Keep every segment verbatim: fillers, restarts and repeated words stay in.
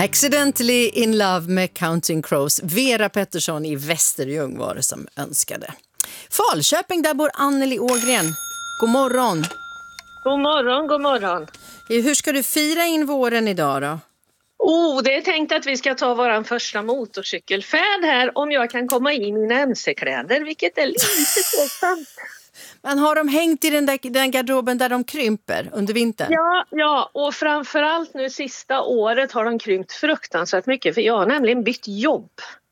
Accidentally in love med Counting Crows. Vera Pettersson i Västerljung var det som önskade. Falköping, där bor Anneli Ågren. God morgon. God morgon, god morgon. Hur ska du fira in våren idag då? Oh, det är tänkt att vi ska ta våran första motorcykelfärd här om jag kan komma in i mina M C-kläder, vilket är lite tveksamt. Men har de hängt i den, där, den garderoben där de krymper under vintern? Ja, ja, och framförallt nu sista året har de krympt fruktansvärt mycket, för jag har nämligen bytt jobb.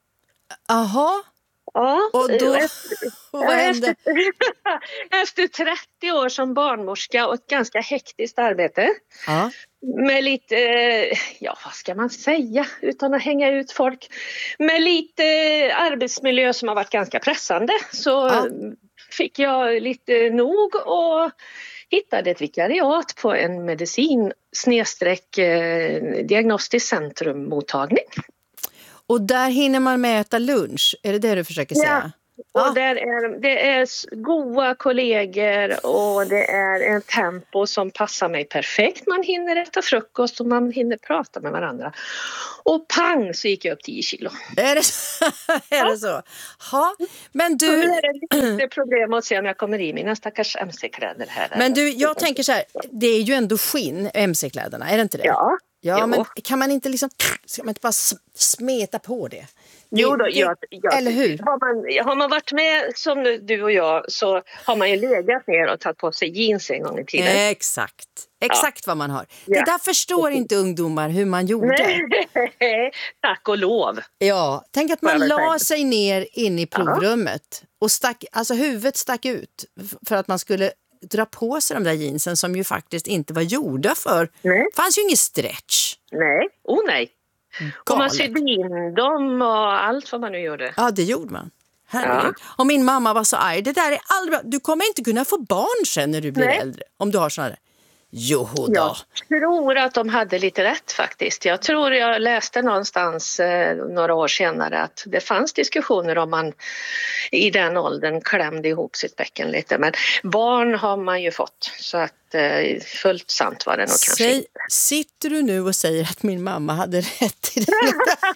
Aha. Ja, och då, efter, och vad hände? Efter, efter trettio år som barnmorska och ett ganska hektiskt arbete. Ja. Med lite, ja vad ska man säga utan att hänga ut folk. Med lite arbetsmiljö som har varit ganska pressande. Så ja. fick jag lite nog och hittade ett vikariat på en medicin snedsträck eh, diagnostiskt centrummottagning. Och där hinner man med äta lunch, är det det du försöker säga? Ja, och ah. där är, det är goda kollegor och det är en tempo som passar mig perfekt. Man hinner äta frukost och man hinner prata med varandra. Och pang så gick jag upp tio kilo. Är det så? är det så? Ha. Men du... Det är lite problem att se om jag kommer i mina stackars M C-kläder här. Men du, jag tänker så här, det är ju ändå skinn, M C-kläderna, är det inte det? Ja. Ja, jo. men kan man inte liksom, ska man inte bara smeta på det? det jo då, det, jag, jag, eller hur? Har man, har man varit med som du och jag så har man ju legat ner och tagit på sig jeans en gång i tiden. Exakt, exakt ja. Vad man har. Ja. Det där förstår inte ungdomar hur man gjorde. Nej, tack och lov. Ja, tänk att man la sig ner in i provrummet ja. och stack, alltså huvudet stack ut för att man skulle dra på sig de där jeansen som ju faktiskt inte var gjorda för. Nej. Det fanns ju ingen stretch. Nej, oh nej. Galet. Och man sydde in dem och allt vad man nu gjorde. Ja, det gjorde man. Herregud. Ja. Och min mamma var så arg. Det där är aldrig bra. Du kommer inte kunna få barn sen när du blir nej. äldre. Om du har sådana där. Jo då. Jag tror att de hade lite rätt faktiskt. Jag tror jag läste någonstans eh, några år senare att det fanns diskussioner om man i den åldern klämde ihop sitt bäcken lite. Men barn har man ju fått så att eh, fullt sant var det nog kanske Säg, inte. Sitter du nu och säger att min mamma hade rätt i det?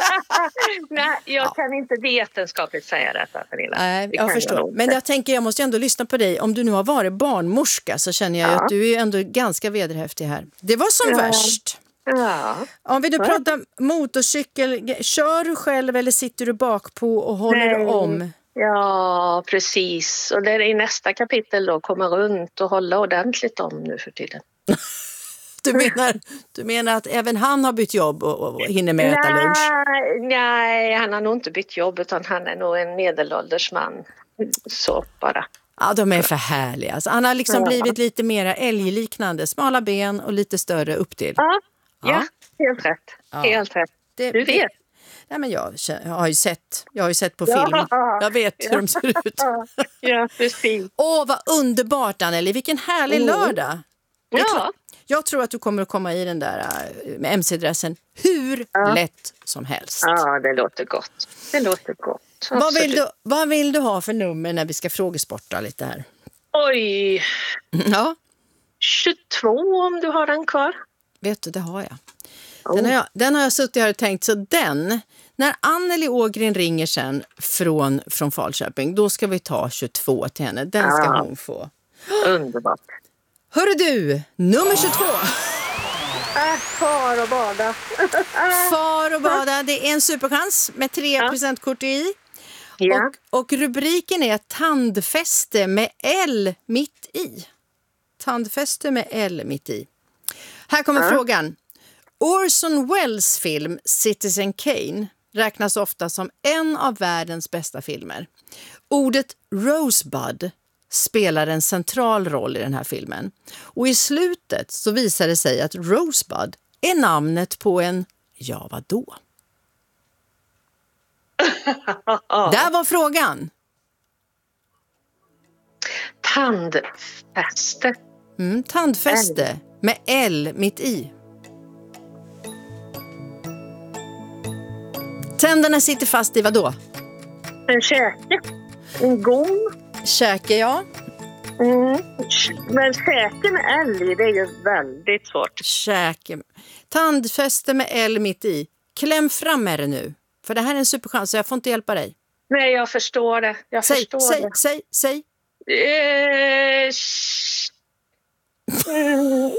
Nej, jag ja. kan inte vetenskapligt säga det. Nej, jag förstår. Jag Men jag tänker jag måste ändå lyssna på dig. Om du nu har varit barnmorska så känner jag ja. att du är ändå ganska vederhäftig här. Det var som ja. värst. Ja. Om vi då pratar motorcykel, kör du själv eller sitter du bak på och håller Nej. om? Ja, precis. Och det är i nästa kapitel då, komma runt och hålla ordentligt om nu för tiden. Du menar, du menar att även han har bytt jobb och, och hinner med att äta lunch? Nej, han har nog inte bytt jobb utan han är nog en medelålders man. Så bara. Ja, de är för härliga. Alltså, han har liksom ja. blivit lite mer älgliknande. Smala ben och lite större upp till. Ja, ja. ja helt rätt. Ja. Helt rätt. Det, du vet. Det, nej, men jag, jag har ju sett, jag har ju sett på film. Ja. Jag vet hur ja. de ser ut. Ja, precis. Åh, vad underbart, Anneli. Vilken härlig mm. lördag. Ja. Jag tror att du kommer att komma i den där med M C-dressen hur ja. lätt som helst. Ja, det låter gott. Det låter gott. Vad vill, du, vad vill du ha för nummer när vi ska frågesporta lite här? Oj. Ja. tjugotvå om du har den kvar. Vet du, det har jag. Oh. Den, har jag den har jag suttit här och tänkt, så den, när Anneli Ågren ringer sen från, från Falköping, då ska vi ta tjugotvå till henne. Den ska ja. hon få. Underbart. Hörru du, nummer tjugotvå. Äh, far och bada. Far och bada, det är en superchans med tre presentkort i. Ja. Och, och rubriken är tandfäste med L mitt i. Tandfäste med L mitt i. Här kommer ja. frågan. Orson Welles film Citizen Kane räknas ofta som en av världens bästa filmer. Ordet Rosebud spelar en central roll i den här filmen. Och i slutet så visar det sig att Rosebud är namnet på en, ja vadå? Där var frågan. Tandfäste. Mm, tandfäste L. med L mitt i. Tänderna sitter fast i vadå? En käke. En gom. Käke, ja. Mm. Men käke med L i, det är ju väldigt svårt. Käke. Tandfäste med L mitt i. kläm fram med det nu. För det här är en superchans så jag får inte hjälpa dig. Nej, jag förstår det. Jag säg, förstår säg, det. säg, säg. Eh, sh- mm.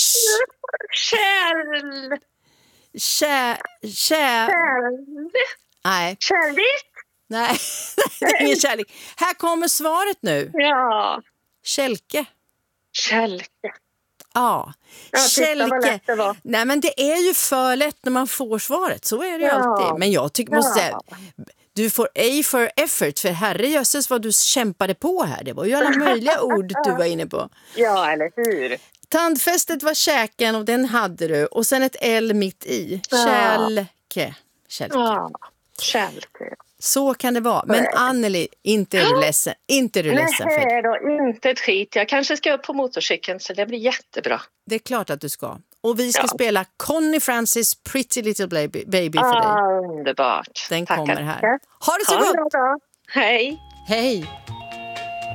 Kärl. Kär, kär. Kärl. Nej. Kärlek? Nej, det är ingen kärlek. Här kommer svaret nu. Ja. Kälke. Kälke. Ja. Ja, titta vad lätt det var. Nej, men det är ju för lätt när man får svaret. Så är det ju Ja. alltid. Men jag tycker, måste säga, Ja. du får A for effort. För herrejösses vad du kämpade på här. Det var ju alla möjliga ord du var inne på. Ja, eller hur? Tandfästet var käken och den hade du. Och sen ett L mitt i. Ja. Kälke. Kälke. Ja, kälke. Så kan det vara. Men Anneli, inte är du ledsen. Inte är du ledsen för det. Nej då, inte ett skit. Jag kanske ska upp på motorcykeln så det blir jättebra. Det är klart att du ska. Och vi ska Ja. spela Connie Francis Pretty Little Baby, baby för dig. Ah, underbart. Den Tackar. kommer här. Ha det så Ha en gott! bra dag. Hej! Hej!